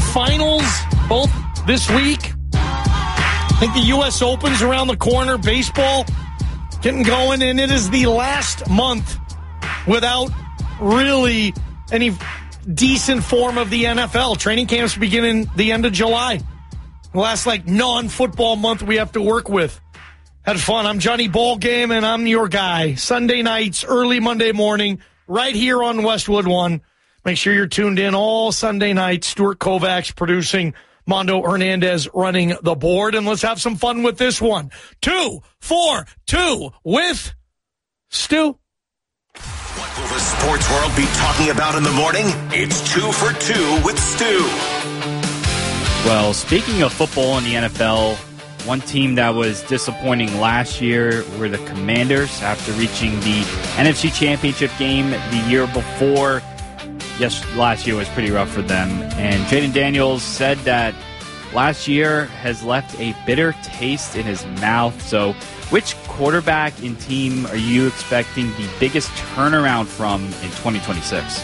finals, both this week. I think the U.S. Open's around the corner. Baseball getting going, and it is the last month without really any decent form of the NFL. Training camps beginning the end of July. The last, non-football month we have to work with. Had fun. I'm Johnny Ballgame, and I'm your guy. Sunday nights, early Monday morning, right here on Westwood One. Make sure you're tuned in all Sunday night. Stuart Kovacs producing, Mondo Hernandez running the board. And let's have some fun with this one. 2 for 2 with Stu. What will the sports world be talking about in the morning? It's 2 for 2 with Stu. Well, speaking of football in the NFL, one team that was disappointing last year were the Commanders after reaching the NFC Championship game the year before. Yes, last year was pretty rough for them. And Jaden Daniels said that last year has left a bitter taste in his mouth. So which quarterback and team are you expecting the biggest turnaround from in 2026?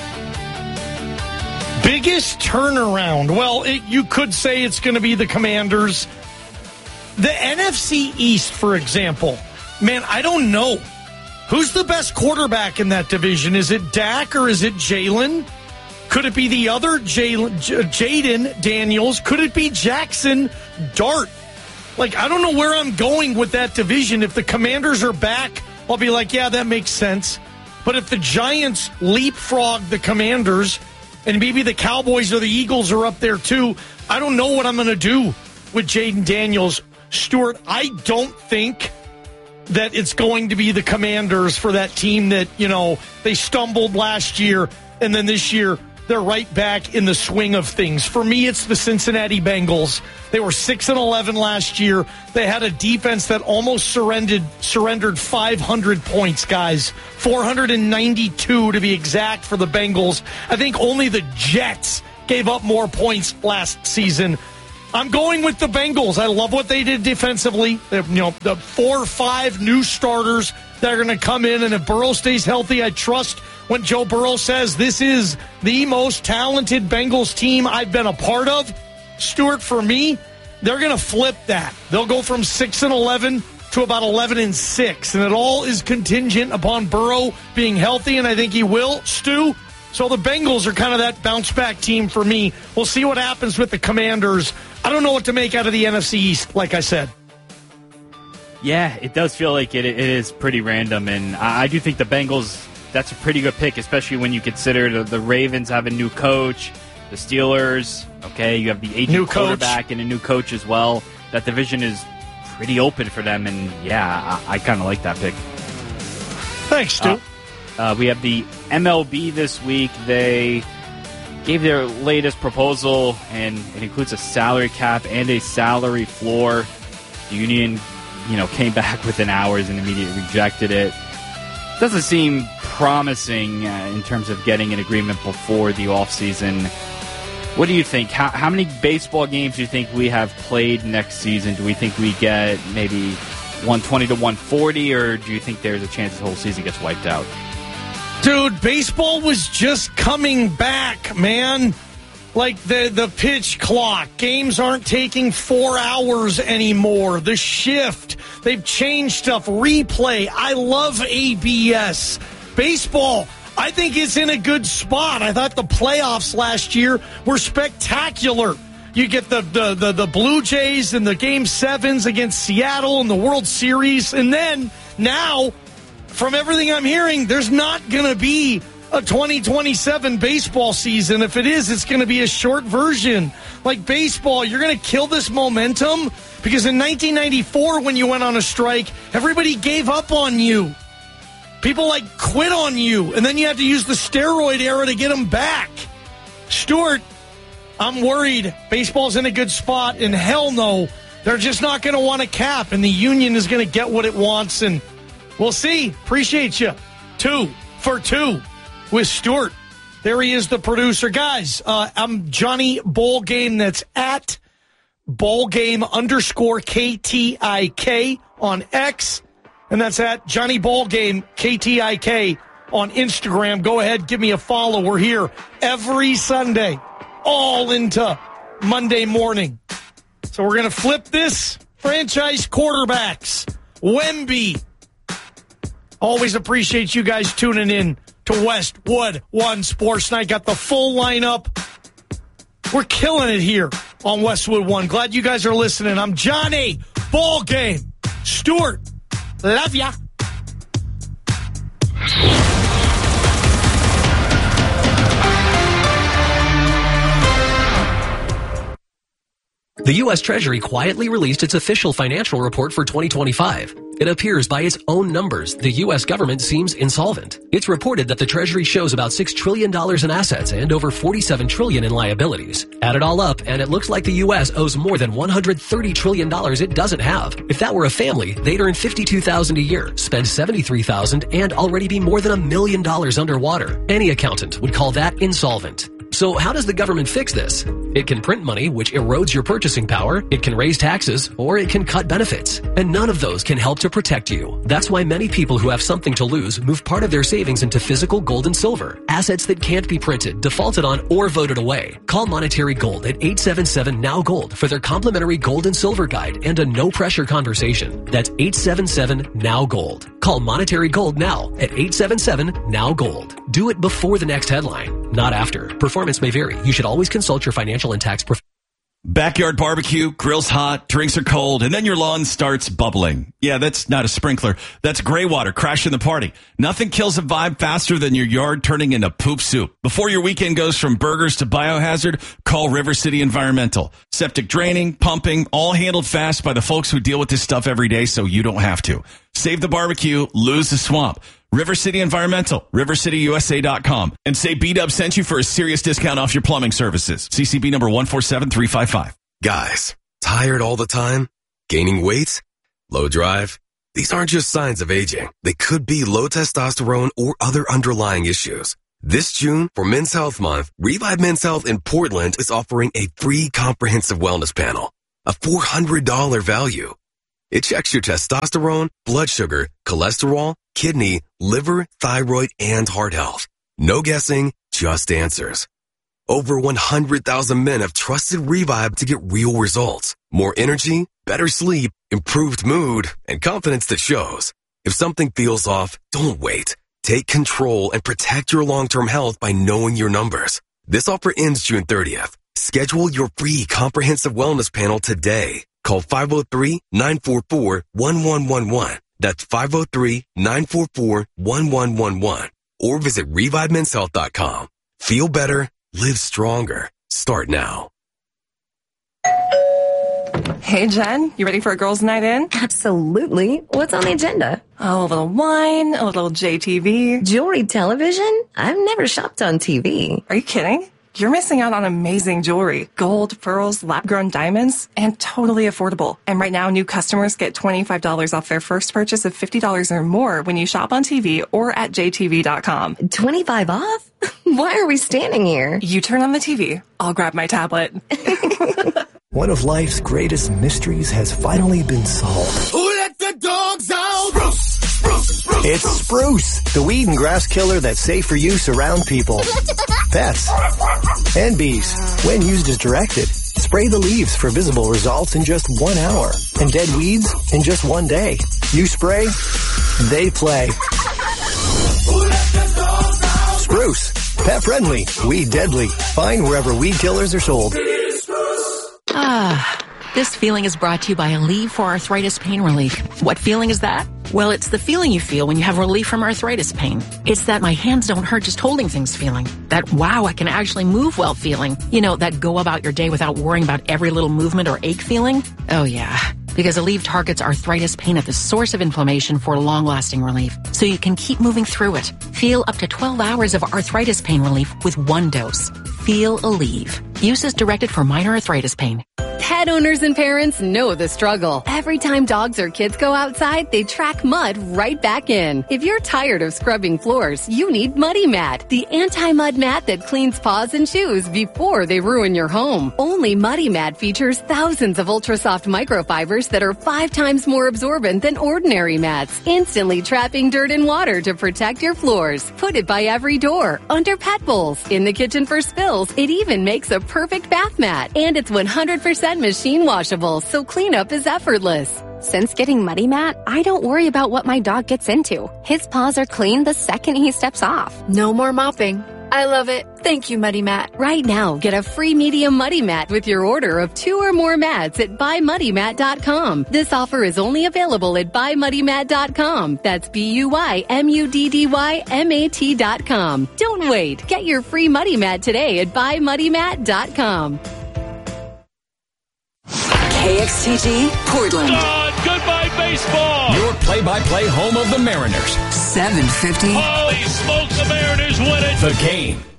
Biggest turnaround? Well, you could say it's going to be the Commanders. The NFC East, for example. Man, I don't know. Who's the best quarterback in that division? Is it Dak or is it Jalen? Could it be the other Jaden Daniels? Could it be Jackson Dart? I don't know where I'm going with that division. If the Commanders are back, I'll be like, yeah, that makes sense. But if the Giants leapfrog the Commanders, and maybe the Cowboys or the Eagles are up there too, I don't know what I'm going to do with Jaden Daniels. Stuart, I don't think that it's going to be the Commanders for that team that, they stumbled last year, and then this year they're right back in the swing of things. For me, it's the Cincinnati Bengals. They were 6-11 last year. They had a defense that almost surrendered 500 points, guys. 492 to be exact for the Bengals. I think only the Jets gave up more points last season. I'm going with the Bengals. I love what they did defensively. The 4 or 5 new starters that are going to come in, and if Burrow stays healthy, I trust when Joe Burrow says this is the most talented Bengals team I've been a part of. Stuart, for me, they're going to flip that. They'll go from 6-11 to about 11-6, and it all is contingent upon Burrow being healthy, and I think he will, Stu. So the Bengals are kind of that bounce-back team for me. We'll see what happens with the Commanders. I don't know what to make out of the NFC East, like I said. Yeah, it does feel like it is pretty random, and I do think the Bengals, that's a pretty good pick, especially when you consider the Ravens have a new coach, the Steelers, okay, you have the aging quarterback and a new coach as well. That division is pretty open for them, and yeah, I kind of like that pick. Thanks, Stu. We have the MLB this week. They gave their latest proposal, and it includes a salary cap and a salary floor. The union, came back within hours and immediately rejected it. Doesn't seem promising in terms of getting an agreement before the offseason. What do you think? How many baseball games do you think we have played next season? Do we think we get maybe 120 to 140, or do you think there's a chance the whole season gets wiped out? Dude, baseball was just coming back, man. The pitch clock. Games aren't taking 4 hours anymore. The shift. They've changed stuff. Replay. I love ABS. Baseball, I think it's in a good spot. I thought the playoffs last year were spectacular. You get the Blue Jays and the Game 7s against Seattle in the World Series. And then now, from everything I'm hearing, there's not going to be a 2027 baseball season. If it is, it's going to be a short version. Like baseball, you're going to kill this momentum because in 1994, when you went on a strike, everybody gave up on you. People quit on you, and then you had to use the steroid era to get them back. Stuart, I'm worried. Baseball's in a good spot, and hell no, they're just not going to want to cap, and the union is going to get what it wants, and we'll see. Appreciate you. 2 for 2 with Stuart. There he is, the producer. Guys, I'm Johnny Ballgame. That's at Ballgame_KTIK on X. And that's at Johnny Ballgame, KTIK on Instagram. Go ahead, give me a follow. We're here every Sunday, all into Monday morning. So we're going to flip this. Franchise quarterbacks. Wemby. Always appreciate you guys tuning in to Westwood One Sports Night. Got the full lineup. We're killing it here on Westwood One. Glad you guys are listening. I'm Johnny. Ball game. Stuart. Love ya. The U.S. Treasury quietly released its official financial report for 2025. It appears by its own numbers, the U.S. government seems insolvent. It's reported that the Treasury shows about $6 trillion in assets and over $47 trillion in liabilities. Add it all up, and it looks like the U.S. owes more than $130 trillion it doesn't have. If that were a family, they'd earn $52,000 a year, spend $73,000, and already be more than $1 million underwater. Any accountant would call that insolvent. So how does the government fix this? It can print money, which erodes your purchasing power. It can raise taxes, or it can cut benefits. And none of those can help to protect you. That's why many people who have something to lose move part of their savings into physical gold and silver. Assets that can't be printed, defaulted on, or voted away. Call Monetary Gold at 877-NOW-GOLD for their complimentary gold and silver guide and a no-pressure conversation. That's 877-NOW-GOLD. Call Monetary Gold now at 877-NOW-GOLD. Do it before the next headline, not after. Performance may vary. You should always consult your financial and tax professional. Backyard barbecue, grill's hot, drinks are cold, and then your lawn starts bubbling. Yeah, that's not a sprinkler. That's gray water crashing the party. Nothing kills a vibe faster than your yard turning into poop soup. Before your weekend goes from burgers to biohazard, call River City Environmental. Septic draining, pumping, all handled fast by the folks who deal with this stuff every day so you don't have to. Save the barbecue, lose the swamp. River City Environmental, rivercityusa.com. And say B-Dub sent you for a serious discount off your plumbing services. CCB number 147355. Guys, tired all the time? Gaining weight? Low drive? These aren't just signs of aging. They could be low testosterone or other underlying issues. This June, for Men's Health Month, Revive Men's Health in Portland is offering a free comprehensive wellness panel, a $400 value. It checks your testosterone, blood sugar, cholesterol, kidney, liver, thyroid, and heart health. No guessing, just answers. Over 100,000 men have trusted Revive to get real results. More energy, better sleep, improved mood, and confidence that shows. If something feels off, don't wait. Take control and protect your long-term health by knowing your numbers. This offer ends June 30th. Schedule your free comprehensive wellness panel today. Call 503-944-1111. That's 503-944-1111. Or visit ReviveMen'sHealth.com. Feel better, live stronger. Start now. Hey, Jen, you ready for a girls' night in? Absolutely. What's on the agenda? Oh, a little wine, a little JTV. Jewelry television? I've never shopped on TV. Are you kidding? You're missing out on amazing jewelry. Gold, pearls, lab-grown diamonds, and totally affordable. And right now, new customers get $25 off their first purchase of $50 or more when you shop on TV or at jtv.com. 25 off? Why are we standing here? You turn on the TV. I'll grab my tablet. One of life's greatest mysteries has finally been solved. Who let the dogs out? Spruce, Spruce, Spruce. It's Spruce, the weed and grass killer that's safe for use around people, pets, and bees. When used as directed, spray the leaves for visible results in just 1 hour and dead weeds in just 1 day. You spray, they play. Who let the dogs out? Spruce, pet friendly, weed deadly. Find wherever weed killers are sold. This feeling is brought to you by Aleve for Arthritis Pain Relief. What feeling is that? Well, it's the feeling you feel when you have relief from arthritis pain. It's that my hands don't hurt just holding things feeling. That wow, I can actually move well feeling. You know, that go about your day without worrying about every little movement or ache feeling. Oh yeah, because Aleve targets arthritis pain at the source of inflammation for long-lasting relief, so you can keep moving through it. Feel up to 12 hours of arthritis pain relief with 1 dose. Feel Aleve. Use is directed for minor arthritis pain. Pet owners and parents know the struggle. Every time dogs or kids go outside, they track mud right back in. If you're tired of scrubbing floors, you need Muddy Mat, the anti-mud mat that cleans paws and shoes before they ruin your home. Only Muddy Mat features thousands of ultra-soft microfibers that are 5 times more absorbent than ordinary mats, instantly trapping dirt and water to protect your floors. Put it by every door, under pet bowls, in the kitchen for spills. It even makes a perfect bath mat. And it's 100% machine washable, so cleanup is effortless. Since getting Muddy Mat, I don't worry about what my dog gets into. His paws are clean the second he steps off. No more mopping. I love it. Thank you, Muddy Mat. Right now, get a free medium Muddy Mat with your order of 2 or more mats at buymuddymat.com. This offer is only available at buymuddymat.com. That's BUYMUDDYMAT.com. Don't wait. Get your free Muddy Mat today at buymuddymat.com. KXTG, Portland. Goodbye, baseball. Your play-by-play home of the Mariners. 750. Holy smokes, the Mariners win it. The Game.